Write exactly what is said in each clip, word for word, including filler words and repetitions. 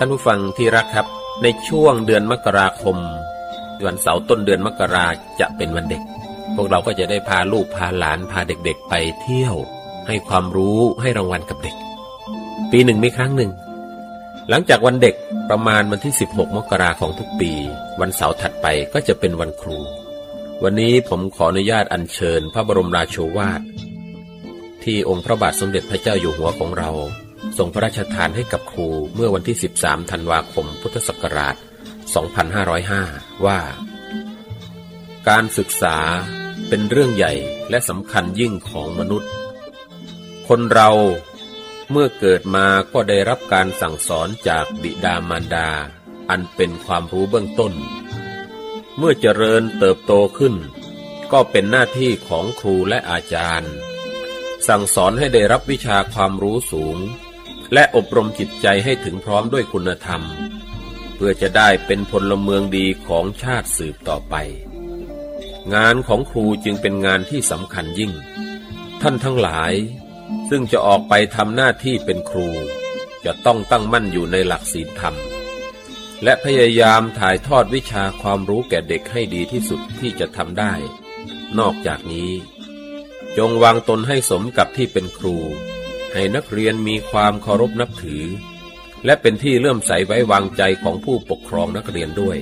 ท่านผู้ฟังที่รักครับในช่วงเดือนมกราคมวันเสาร์ต้นเดือนมกราจะเป็นวันเด็กพวกเราก็จะได้พาลูกพาหลานพาเด็กๆไปเที่ยวให้ความรู้ให้รางวัลกับเด็กปีหนึ่งมีครั้งหนึ่งหลังจากวันเด็กประมาณวันที่สิบหกมกราของทุกปีวันเสาร์ถัดไปก็จะเป็นวันครูวันนี้ผมขออนุญาตอัญเชิญพระบรมราโชวาทที่องค์พระบาทสมเด็จพระเจ้าอยู่หัวของเราทรงพระราชทานให้กับครูเมื่อวันที่สิบสามธันวาคมพุทธศักราชสองพันห้าร้อยห้าว่าการศึกษาเป็นเรื่องใหญ่และสำคัญยิ่งของมนุษย์คนเราเมื่อเกิดมาก็ได้รับการสั่งสอนจากบิดามารดาอันเป็นความรู้เบื้องต้นเมื่อเจริญเติบโตขึ้นก็เป็นหน้าที่ของครูและอาจารย์สั่งสอนให้ได้รับวิชาความรู้สูงและอบรมจิตใจให้ถึงพร้อมด้วยคุณธรรมเพื่อจะได้เป็นพลเมืองดีของชาติสืบต่อไปงานของครูจึงเป็นงานที่สำคัญยิ่งท่านทั้งหลายซึ่งจะออกไปทำหน้าที่เป็นครูจะต้องตั้งมั่นอยู่ในหลักศีลธรรมและพยายามถ่ายทอดวิชาความรู้แก่เด็กให้ดีที่สุดที่จะทำได้นอกจากนี้จงวางตนให้สมกับที่เป็นครูให้นักเรียนมีความเคารพนับถือและเป็นที่เลื่อมใสไว้วางใจของผู้ปกครองนักเรียนด้วย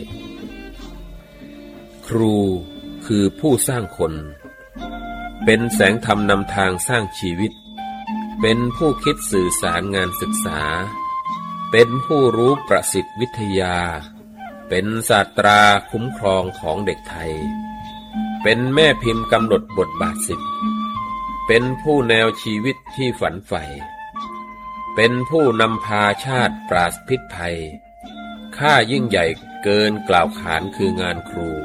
ครูคือผู้สร้างคนเป็นแสงธรรมนำทางสร้างชีวิตเป็นผู้คิดสื่อสารงานศึกษาเป็นผู้รู้ประสิทธิวิทยาเป็นศาสตราคุ้มครองของเด็กไทยเป็นแม่พิมพ์กำหนดบทบาทศิษย์เป็นผู้แนวชีวิตที่ฝันใฝ่เป็นผู้นำพาชาติปราศพิษภัยค่ายิ่งใหญ่เกินกล่าวขานคืองานครู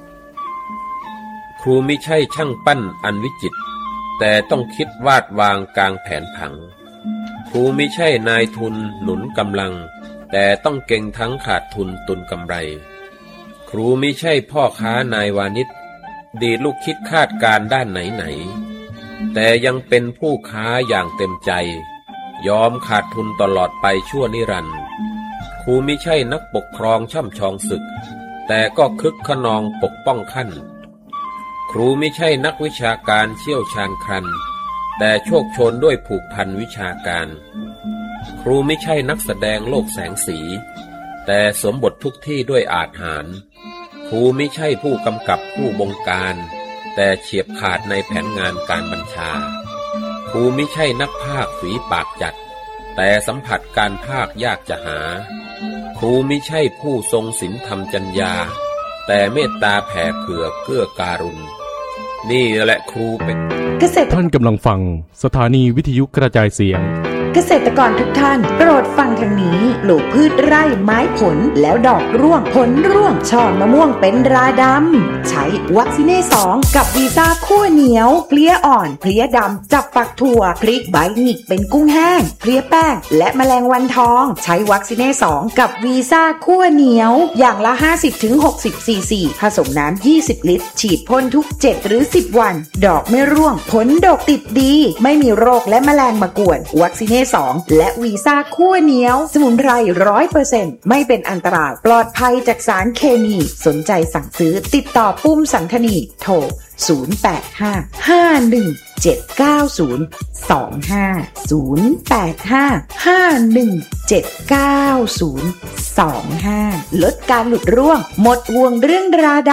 ครูมิใช่ช่างปั้นอันวิจิตรแต่ต้องคิดวาดวางกลางแผนผังครูมิใช่นายทุนหนุนกำลังแต่ต้องเก่งทั้งขาดทุนตุนกำไรครูมิใช่พ่อค้านายวานิชดีลูกคิดคาดการด้านไหนไหนแต่ยังเป็นผู้ค้าอย่างเต็มใจยอมขาดทุนตลอดไปชั่วนิรันดร์ครูมิใช่นักปกครองช่ำชองศึกแต่ก็คึกขนองปกป้องขั้นครูมิใช่นักวิชาการเชี่ยวชาญครันแต่โชคโชนด้วยผูกพันวิชาการครูมิใช่นักแสดงโลกแสงสีแต่สวมบททุกที่ด้วยอาจหาญครูมิใช่ผู้กำกับผู้บงการแต่เฉียบขาดในแผนงานการบัญชาครูมิใช่นักพากย์ฝีปากจัดแต่สัมผัสการพากย์ยากจะหาครูมิใช่ผู้ทรงศีลธรรมจรรยาแต่เมตตาแผ่เผื่อเกื้อการุณนี่แหละครูเป็นเกษตรท่านกำลังฟังสถานีวิทยุกระจายเสียงเกษตรกรทุกท่านโปรดฟังทางนี้ปลูกพืชไร่ไม้ผลแล้วดอกร่วงผลร่วงช่อมะม่วงเป็นราดำใช้วัคซีเน่สองกับวีซ่าคั่วเหนียวเพลี้ยอ่อนเพลี้ยดำจับฝักถั่วพริกใบหงิกเป็นกุ้งแห้งเพลี้ยแป้งและแมลงวันทองใช้วัคซีเน่สองกับวีซ่าคั่วเหนียวอย่างละ ห้าสิบถึงหกสิบ ซีซีผสมน้ำยี่สิบลิตรฉีดพ่นทุกเจ็ดหรือสิบวันดอกไม่ร่วงผลดกติดดีไม่มีโรคและแมลงมากวนวัคซีเน่สองและวีซ่าคั่วเหนียวสมุนไพร ร้อยเปอร์เซ็นต์ ไม่เป็นอันตรายปลอดภัยจากสารเคมีสนใจสั่งซื้อติดต่อปุ้มสันธนีโทรศูนย์ แปด ห้า ห้า หนึ่ง เจ็ด เก้า ศูนย์ สอง ห้า ศูนย์ แปด ห้า ห้า หนึ่ง เจ็ด เก้า ศูนย์ สอง ห้าลดการหลุดร่วงหมดห่วงเรื่องราด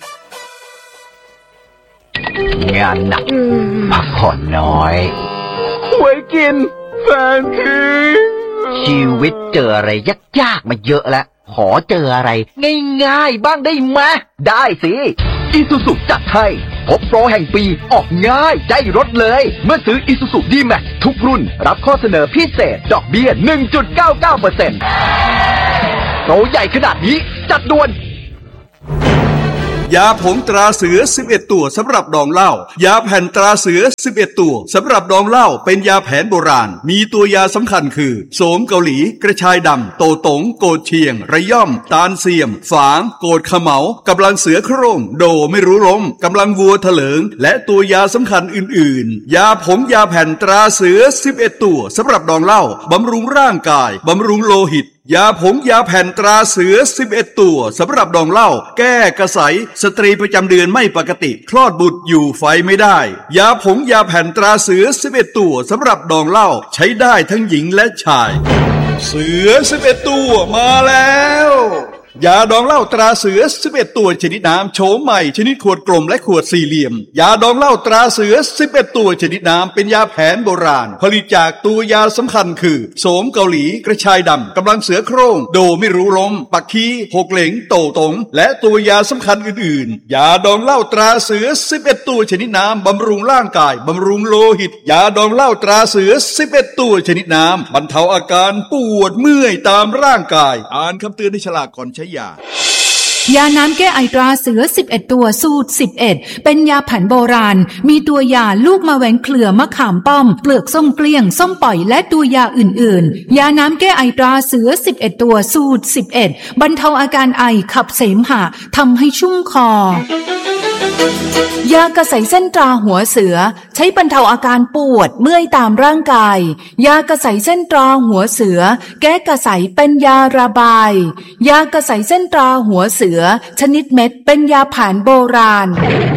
ำงานหนักพักผ่อนน้อยไว้กินแฟนทิ้งชีวิตเจออะไรยากๆมาเยอะแล้วขอเจออะไรง่ายๆบ้างได้ไหมได้สิอีซูซุจัดให้พบโปรแห่งปีออกง่ายใจรถเลยเมื่อซื้ออีซูซุ ดี แม็กซ์ ทุกรุ่นรับข้อเสนอพิเศษดอกเบี้ย หนึ่งจุดเก้าเก้าเปอร์เซ็นต์ โปรใหญ่ขนาดนี้จัดด่วนยาผงตราเสือสิบเอ็ดตัวสำหรับดองเหล้ายาแผ่นตราเสือสิบเอ็ดตัวสำหรับดองเหล้าเป็นยาแผนโบราณมีตัวยาสำคัญคือโสมเกาหลีกระชายดำโตตงโกดเชียงระย่อมตาลเสียมฝางโกดขะเหมากำลังเสือโคร่งโดไม่รู้ล้มกำลังวัวเถลิงและตัวยาสำคัญอื่นๆยาผงยาแผ่นตราเสือสิบเอ็ดตัวสำหรับดองเหล้าบำรุงร่างกายบำรุงโลหิตยาผงยาแผ่นตราเสือสิบเอ็ดตัวสำหรับดองเหล้าแก้กระใสสตรีประจำเดือนไม่ปกติคลอดบุตรอยู่ไฟไม่ได้ยาผงยาแผ่นตราเสือสิบเอ็ดตัวสำหรับดองเหล้าใช้ได้ทั้งหญิงและชายเสือสิบเอ็ดตัวมาแล้วยาดองเหล้าตราเสือสิบเอ็ดตัวชนิดน้ำโฉมใหม่ชนิดขวดกลมและขวดสี่เหลี่ยมยาดองเหล้าตราเสือสิบเอ็ดตัวชนิดน้ำเป็นยาแผนโบราณผลิตจากตัวยาสำคัญคือโสมเกาหลีกระชายดำกำลังเสือโคร่งโดไม่รู้ล้มปักคีหกเหลงโตตงและตัวยาสำคัญอื่นๆยาดองเหล้าตราเสือสิบเอ็ดตัวชนิดน้ำบำรุงร่างกายบำรุงโลหิตยาดองเหล้าตราเสือสิบเอ็ดตัวชนิดน้ำบรรเทาอาการปวดเมื่อยตามร่างกายอ่านคำเตือนในฉลากก่อนใช้ยายาน้ำแก้ไอตราเสือสิบเอ็ดตัวสูตรสิบเอ็ดเป็นยาแผนโบราณมีตัวยาลูกมะแหวงเครือมะขามป้อมเปลือกส้มเกลี้ยงส้มปล่อยและตัวยาอื่นๆยาน้ำแก้ไอตราเสือสิบเอ็ดตัวสูตรสิบเอ็ดบรรเทาอาการไอขับเสมหะทำให้ชุ่มคอยากระใสเส้นตราหัวเสือใช้บรรเทาอาการปวดเมื่อยตามร่างกายยากระใสเส้นตราหัวเสือแก้กระใสเป็นยาระบายยากระใสเส้นตราหัวเสือชนิดเม็ดเป็นยาแผนโบราณ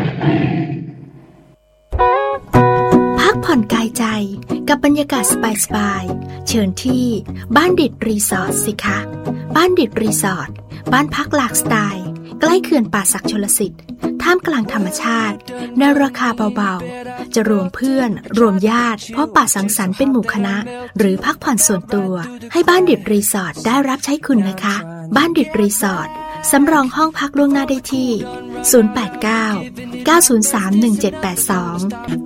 พักผ่อนกายใจกับบรรยากาศสบายๆเชิญที่บ้านดิดรีสอร์ทสิคะบ้านดิดรีสอร์ทบ้านพักหลากสไตล์ใกล้เขื่อนป่าสักชลสิทธิ์ท่ามกลางธรรมชาติในราคาเบาๆจะรวมเพื่อนรวมญาติพบปะสังสรรค์เป็นหมู่คณะหรือพักผ่อนส่วนตัวให้บ้านดิดรีสอร์ทได้รับใช้คุณนะคะบ้านดิดรีสอร์ทสำรองห้องพักล่วงหน้าได้ที่ศูนย์ แปด เก้า เก้า ศูนย์ สาม หนึ่ง เจ็ด แปด สอง